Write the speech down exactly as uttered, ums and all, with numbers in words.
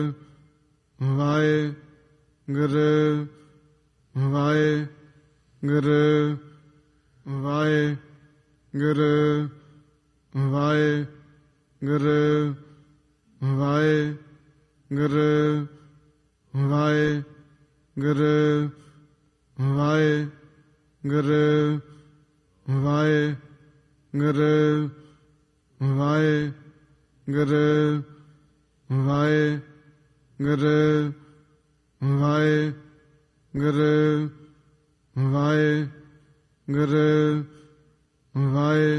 Waheguru Waheguru Waheguru Waheguru Waheguru Waheguru Waheguru Waheguru Waheguru Waheguru Waheguru Waheguru ਵਾਹਿ